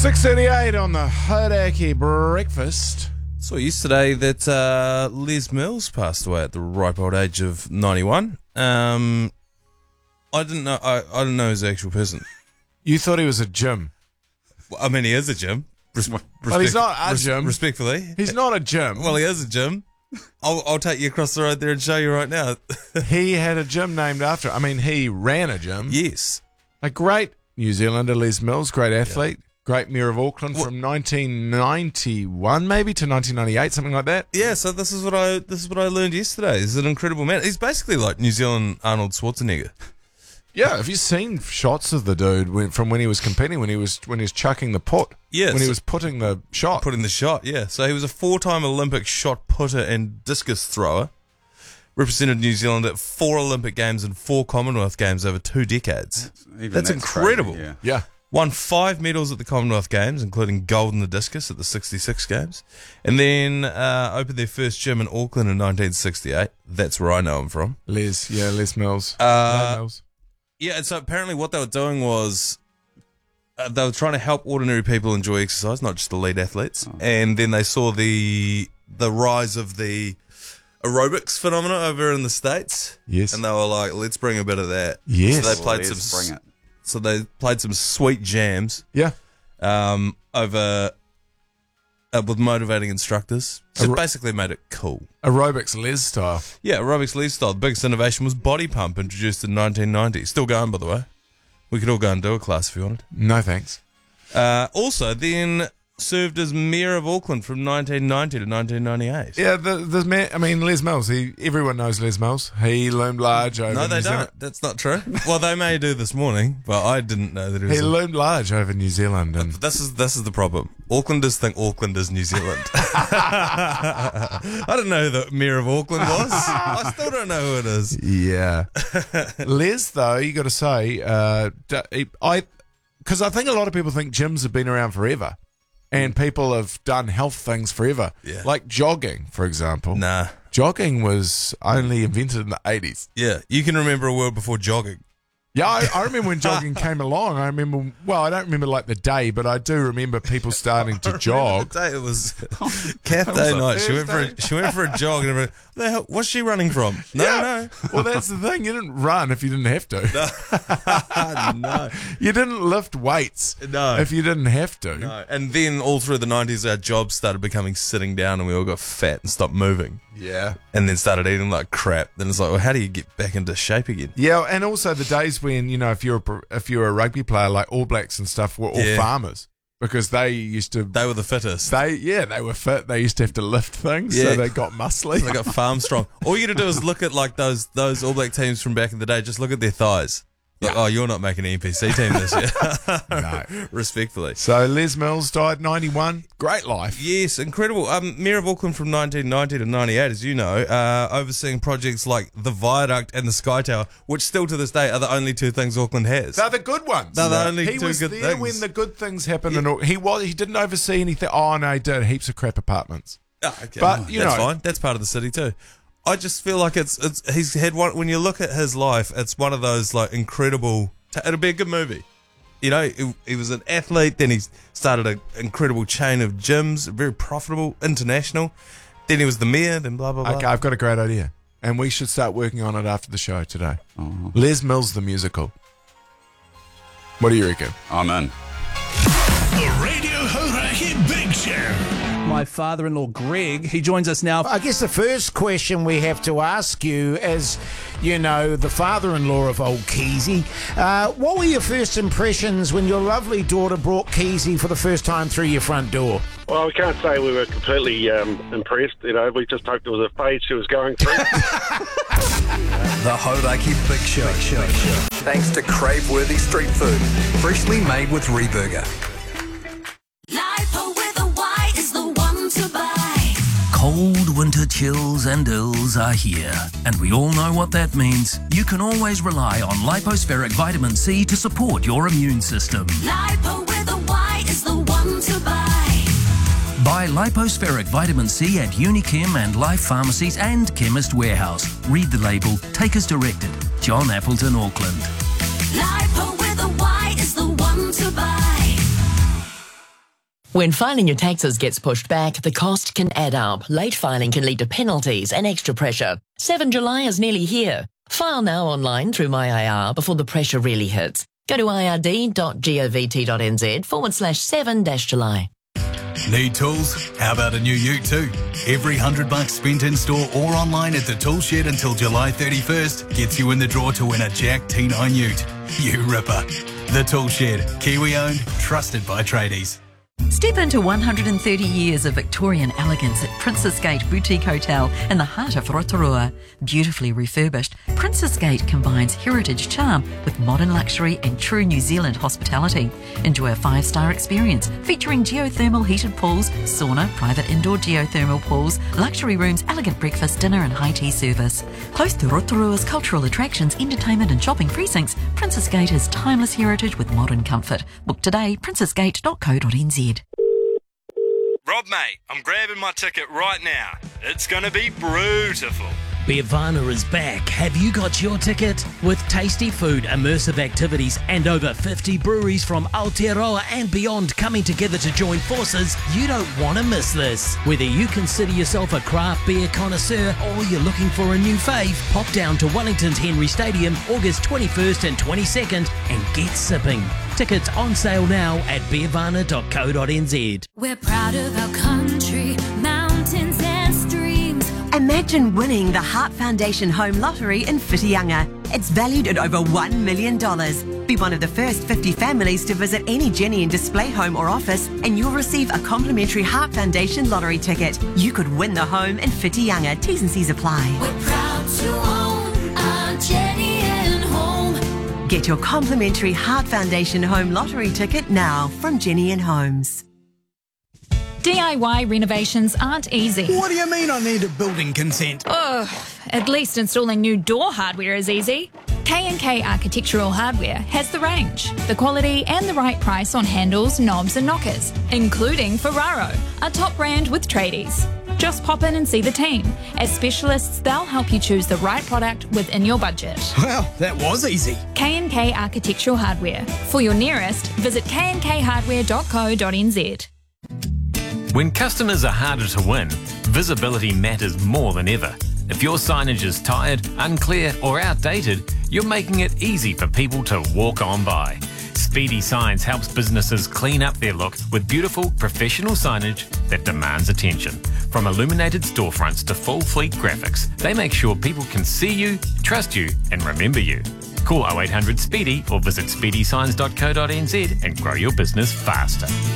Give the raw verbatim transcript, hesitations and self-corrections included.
six thirty-eight on the Hodaki Breakfast. Saw yesterday that uh, Les Mills passed away at the ripe old age of ninety-one. Um, I didn't know. I, I didn't know his actual person. You thought he was a Jim. Well, I mean, he is a Jim. Res- Well, he's not a res- Jim. Respectfully, He's not a Jim. well, he is a Jim. I'll, I'll take you across the road there and show you right now. He had a gym named after him. I mean, he ran a gym. Yes. A great New Zealander, Les Mills, great athlete, great Mayor of Auckland What- from nineteen ninety-one maybe to nineteen ninety-eight, something like that. Yeah. So this is what I this is what I learned yesterday. He's an incredible man. He's basically like New Zealand Arnold Schwarzenegger. Yeah, have you seen shots of the dude when, from when he was competing, when he was when he was chucking the put? Yes. When he was putting the shot. Putting the shot, yeah. So he was a four-time Olympic shot putter and discus thrower. Represented New Zealand at four Olympic Games and four Commonwealth Games over two decades. Even That's incredible. crazy, yeah. Yeah. Won five medals at the Commonwealth Games, including gold in the discus at the sixty-six Games. And then uh, opened their first gym in Auckland in nineteen sixty-eight. That's where I know him from. Les, yeah, Les Mills. Uh, Les Mills. Yeah, and so apparently what they were doing was uh, they were trying to help ordinary people enjoy exercise, not just elite athletes. Oh. And then they saw the the rise of the aerobics phenomena over in the States. Yes. And they were like, let's bring a bit of that. Yes. So they played Let's some bring it. So they played some sweet jams Yeah. um, over uh, with motivating instructors. So Aer- basically made it cool. Aerobics Les style. Yeah, aerobics lead style. The biggest innovation was body pump, introduced in nineteen ninety. Still going, by the way. We could all go and do a class if you wanted. No thanks. Uh, also, then served as Mayor of Auckland from nineteen ninety to nineteen ninety-eight. Yeah, the the man, I mean Les Mills. He everyone knows Les Mills. He loomed large over. No, New they Zealand. don't. That's not true. Well, they may do this morning, but I didn't know that it was. He a- loomed large over New Zealand, and This is this is the problem. Aucklanders think Auckland is New Zealand. I don't know who the Mayor of Auckland was. I still don't know who it is. yeah. Les, though, you got to say, uh, d- he- I because I think a lot of people think gyms have been around forever, and people have done health things forever. Yeah. Like jogging, for example. Nah. Jogging was only invented in the eighties. Yeah, you can remember a world before jogging. Yeah, I, I remember when jogging came along. I remember, well, I don't remember like the day, but I do remember people starting to jog. The day it was Cath was Day a night. She went for a, Thursday. she went for a jog and everyone, "What the hell, what's she running from? No, Yeah. Well, that's the thing. You didn't run if you didn't have to. no, no, You didn't lift weights no. if you didn't have to. no. And then all through the nineties, our jobs started becoming sitting down, and we all got fat and stopped moving, Yeah. and then started eating like crap. Then it's like, well, how do you get back into shape again? Yeah, and also the days when, you know, if you're a, pro- if you're a rugby player like All Blacks and stuff, were all Yeah. farmers because they used to. They were the fittest. They yeah, they were fit. They used to have to lift things, Yeah. so they got muscly. They got farm strong. All you got to do is look at like those those All Black teams from back in the day. Just look at their thighs. Like, oh, you're not making an N P C team this year. No. Respectfully. So Les Mills died ninety-one. Great life. Yes, incredible. Um, Mayor of Auckland from nineteen ninety to ninety-eight, as you know, uh, overseeing projects like the Viaduct and the Sky Tower, which still to this day are the only two things Auckland has. They're the good ones. They're the only he two was good there things. when the good things happened, and he was he didn't oversee anything. Oh no, he did heaps of crap apartments. Ah, okay. But, you that's know- fine. That's part of the city too. I just feel like it's it's he's had one. When you look at his life, it's one of those like incredible. It'll be a good movie. You know, he, he was an athlete. Then he started an incredible chain of gyms, very profitable, international. Then he was the mayor. Then blah blah blah. Okay, I've got a great idea, and we should start working on it after the show today. Oh, Les Mills the musical. What do you reckon? I'm in. The Radio Horaki Big Show. My father-in-law, Greg, he joins us now. I guess the first question we have to ask you as, you know, the father-in-law of old Keezy, uh, what were your first impressions when your lovely daughter brought Keezy for the first time through your front door? Well, we can't say we were completely um, impressed. You know, we just hoped it was a phase she was going through. The Hodaki Big Show. Show, show. Thanks to crave-worthy street food, freshly made with Reburger. Lipo with a Y is the one to buy. Cold winter chills and ills are here, and we all know what that means. You can always rely on lipospheric vitamin C to support your immune system. Lipo with a Y is the one to buy. Buy lipospheric vitamin C at Unichem and Life Pharmacies and Chemist Warehouse. Read the label, take as directed. John Appleton, Auckland. Lipo with a Y is the one to buy. When filing your taxes gets pushed back, the cost can add up. Late filing can lead to penalties and extra pressure. seventh of July is nearly here. File now online through My I R before the pressure really hits. Go to ird.govt.nz forward slash 7 dash July. Need tools? How about a new ute too? Every hundred bucks spent in store or online at the tool shed until July thirty-first gets you in the draw to win a Jack T nine ute. You ripper. The Tool Shed, Kiwi owned, trusted by tradies. Step into one hundred thirty years of Victorian elegance at Princess Gate Boutique Hotel in the heart of Rotorua. Beautifully refurbished, Princess Gate combines heritage charm with modern luxury and true New Zealand hospitality. Enjoy a five-star experience featuring geothermal heated pools, sauna, private indoor geothermal pools, luxury rooms, elegant breakfast, dinner and high tea service. Close to Rotorua's cultural attractions, entertainment and shopping precincts, Princess Gate is timeless heritage with modern comfort. Book today, princess gate dot co dot n z. Rob, mate, I'm grabbing my ticket right now. It's going to be beautiful. Beervana is back. Have you got your ticket? With tasty food, immersive activities and over fifty breweries from Aotearoa and beyond coming together to join forces, you don't want to miss this. Whether you consider yourself a craft beer connoisseur or you're looking for a new fave, pop down to Wellington's Henry Stadium August twenty-first and twenty-second and get sipping. Tickets on sale now at beervana dot co dot n z. We're proud of our country, mountains and streams. Imagine winning the Heart Foundation Home Lottery in Whitianga. It's valued at over one million dollars. Be one of the first fifty families to visit any Jenny and Display home or office and you'll receive a complimentary Heart Foundation lottery ticket. You could win the home in Whitianga. T's and C's apply. We're proud to own our Jenny and Home. Get your complimentary Heart Foundation Home Lottery ticket now from Jenny and Homes. D I Y renovations aren't easy. What do you mean I need a building consent? Ugh, at least installing new door hardware is easy. K and K Architectural Hardware has the range, the quality and the right price on handles, knobs and knockers, including Ferraro, a top brand with tradies. Just pop in and see the team. As specialists, they'll help you choose the right product within your budget. Well, that was easy. K and K Architectural Hardware. For your nearest, visit k and k hardware dot co dot n z. When customers are harder to win, visibility matters more than ever. If your signage is tired, unclear or outdated, you're making it easy for people to walk on by. Speedy Signs helps businesses clean up their look with beautiful, professional signage that demands attention. From illuminated storefronts to full fleet graphics, they make sure people can see you, trust you and remember you. Call oh eight hundred SPEEDY or visit speedy signs dot co dot n z and grow your business faster.